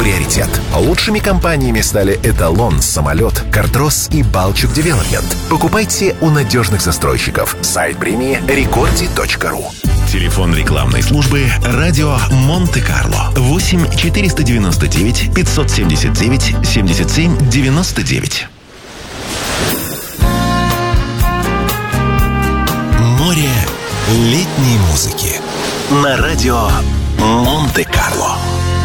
приоритет. Лучшими компаниями стали «Эталон», «Самолет», «Картрос» и «Балчук Девелопмент». Покупайте у надежных застройщиков. Сайт премии recordi.ru. Телефон рекламной службы «Радио Монте-Карло». 8 499 579 77 99. Море летней музыки на радио Монте-Карло.